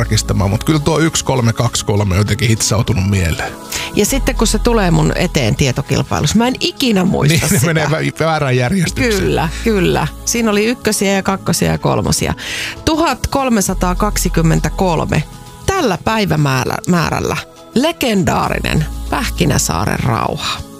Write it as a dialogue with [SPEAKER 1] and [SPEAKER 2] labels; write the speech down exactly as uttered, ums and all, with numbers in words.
[SPEAKER 1] tarkistamaan, mutta kyllä tuo yksi kolme kaksi kolme on jotenkin hitsautunut mieleen.
[SPEAKER 2] Ja sitten kun se tulee mun eteen tietokilpailussa, mä en ikinä muista
[SPEAKER 1] niin,
[SPEAKER 2] sitä.
[SPEAKER 1] Niin, ne menee väärään järjestykseen.
[SPEAKER 2] Kyllä, kyllä. Siinä oli ykkösiä ja kakkosia ja kolmosia. tuhatkolmesataakaksikymmentäkolme. Tällä päivämäärällä legendaarinen Pähkinäsaaren rauha.